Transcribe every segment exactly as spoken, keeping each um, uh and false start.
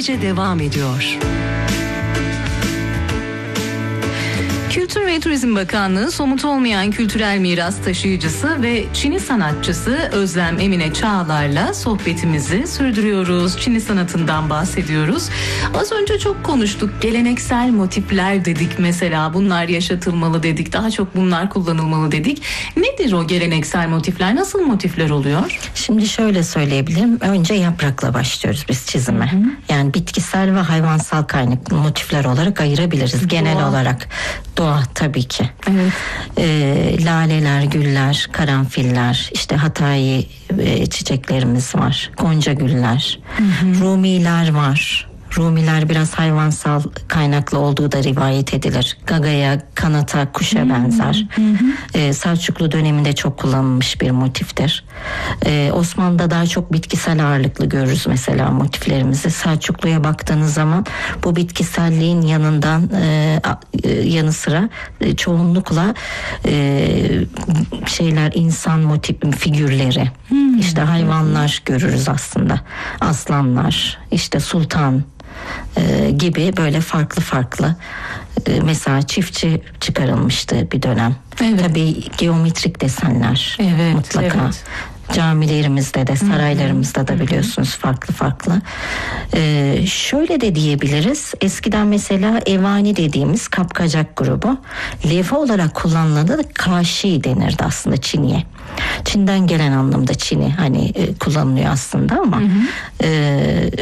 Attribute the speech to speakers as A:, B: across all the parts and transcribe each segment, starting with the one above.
A: İmece devam ediyor. Kültür ve Turizm Bakanlığı somut olmayan kültürel miras taşıyıcısı ve Çini sanatçısı Özlem Emine Çağlar'la sohbetimizi sürdürüyoruz. Çini sanatından bahsediyoruz. Az önce çok konuştuk. Geleneksel motifler dedik mesela. Bunlar yaşatılmalı dedik. Daha çok bunlar kullanılmalı dedik. Nedir o geleneksel motifler? Nasıl motifler oluyor?
B: Şimdi şöyle söyleyebilirim. Önce yaprakla başlıyoruz biz çizime. Hı hı. Yani bitkisel ve hayvansal kaynaklı motifler olarak ayırabiliriz. Genel Doğa. olarak. Doğa tabii ki. Evet. E, laleler, güller, karanfiller, işte Hatay e, çiçeklerimiz var. Gonca güller, hı hı. Rumiler var. Rumiler biraz hayvansal kaynaklı olduğu da rivayet edilir. Gagaya, kanata, kuşa hmm. benzer. Hmm. Ee, Selçuklu döneminde çok kullanılmış bir motiftir. Ee, Osmanlı'da daha çok bitkisel ağırlıklı görürüz mesela motiflerimizi. Selçuklu'ya baktığınız zaman bu bitkiselliğin yanından e, yanı sıra e, çoğunlukla e, şeyler insan motif figürleri, hmm. işte hayvanlar görürüz aslında. Aslanlar, işte sultan Ee, gibi böyle farklı farklı ee, mesela çiftçi çıkarılmıştı bir dönem. Evet. Tabii geometrik desenler evet, mutlaka. Evet. Camilerimizde de saraylarımızda da biliyorsunuz farklı farklı. Ee, şöyle de diyebiliriz. Eskiden mesela Evani dediğimiz kapkacak grubu levha olarak kullanılanı da kaşi denirdi aslında Çin'ye. Çin'den gelen anlamda Çin'i hani e, kullanılıyor aslında ama hı hı. E,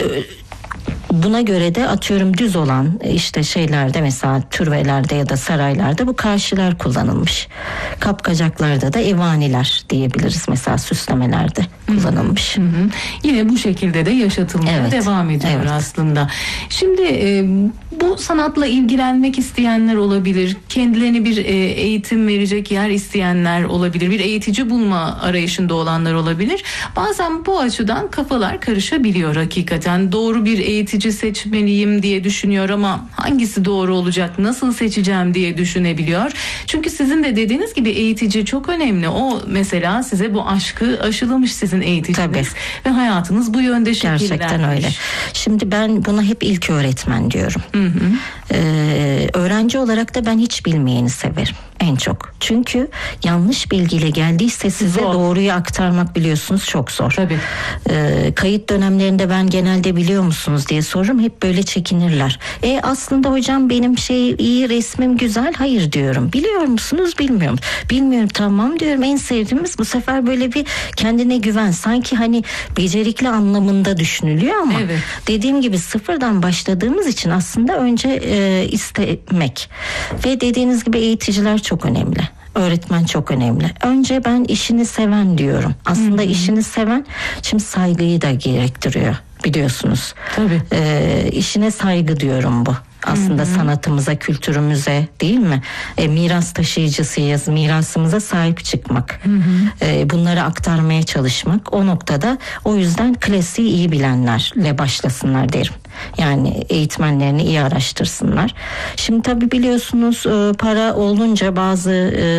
B: buna göre de atıyorum düz olan işte şeylerde mesela türbelerde ya da saraylarda bu karşılar kullanılmış. Kapkacaklarda da evaniler diyebiliriz mesela süslemelerde kullanılmış.
A: Hı hı. Yine bu şekilde de yaşatılmaya evet. devam ediyor evet. aslında. Şimdi e, bu sanatla ilgilenmek isteyenler olabilir. Kendilerine bir e, eğitim verecek yer isteyenler olabilir. Bir eğitici bulma arayışında olanlar olabilir. Bazen bu açıdan kafalar karışabiliyor hakikaten. Doğru bir eğitici seçmeliyim diye düşünüyor ama hangisi doğru olacak, nasıl seçeceğim diye düşünebiliyor. Çünkü sizin de dediğiniz gibi eğitici çok önemli. O mesela size bu aşkı aşılamış sizin eğiticiniz. Tabii. Ve hayatınız bu yönde şekillenmiş.
B: Gerçekten öyle. Şimdi ben buna hep ilk öğretmen diyorum. Hı hı. Ee, öğrenci olarak da ben hiç bilmeyeni severim en çok. Çünkü yanlış bilgiyle geldiyse size zor. Doğruyu aktarmak biliyorsunuz çok zor. Tabii. Ee, kayıt dönemlerinde ben genelde biliyor musunuz diye sorurum. Hep böyle çekinirler. E aslında hocam benim şey iyi resmim güzel. Hayır diyorum. Biliyor musunuz? Bilmiyorum. Bilmiyorum tamam diyorum. En sevdiğimiz bu sefer böyle bir kendine güven. Sanki hani becerikli anlamında düşünülüyor ama evet. dediğim gibi sıfırdan başladığımız için aslında önce e, istemek. Ve dediğiniz gibi eğiticiler çok önemli. Öğretmen çok önemli. Önce ben işini seven diyorum. Aslında hmm. işini seven şimdi saygıyı da gerektiriyor biliyorsunuz. Tabii. Ee, işine saygı diyorum bu. Aslında hı hı. sanatımıza, kültürümüze değil mi? E, miras taşıyıcısıyız. Mirasımıza sahip çıkmak. Hı hı. E, bunları aktarmaya çalışmak. O noktada o yüzden klasiği iyi bilenlerle başlasınlar derim. Yani eğitmenlerini iyi araştırsınlar. Şimdi tabii biliyorsunuz para olunca bazı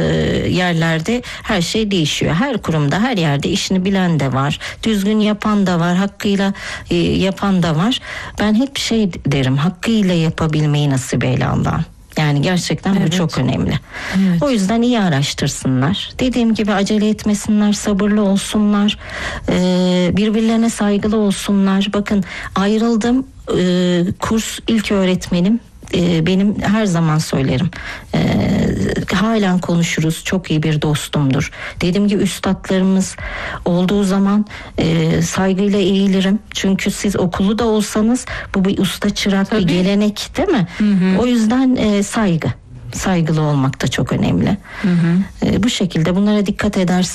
B: yerlerde her şey değişiyor. Her kurumda, her yerde işini bilen de var. Düzgün yapan da var. Hakkıyla yapan da var. Ben hep şey derim. Hakkıyla yapabilmeyi nasip eyle Allah'ım. Yani gerçekten evet. bu çok önemli. Evet. O yüzden iyi araştırsınlar. Dediğim gibi acele etmesinler, sabırlı olsunlar. Ee, birbirlerine saygılı olsunlar. Bakın ayrıldım. Ee, kurs ilk öğretmenim. Ee, benim her zaman söylerim. Ee, halen konuşuruz. Çok iyi bir dostumdur. Dediğim gibi üstadlarımız olduğu zaman e, saygıyla eğilirim. Çünkü siz okullu da olsanız bu bir usta çırak Tabii. bir gelenek değil mi? Hı hı. O yüzden e, saygı. Saygılı olmak da çok önemli. Hı hı. E, bu şekilde bunlara dikkat edersiniz.